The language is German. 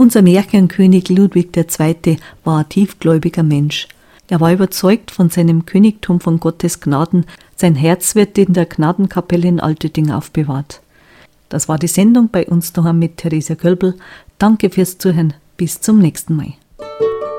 Unser Märchenkönig Ludwig II. war ein tiefgläubiger Mensch. Er war überzeugt von seinem Königtum von Gottes Gnaden. Sein Herz wird in der Gnadenkapelle in Altüding aufbewahrt. Das war die Sendung bei uns daheim mit Theresia Kölbl. Danke fürs Zuhören. Bis zum nächsten Mal.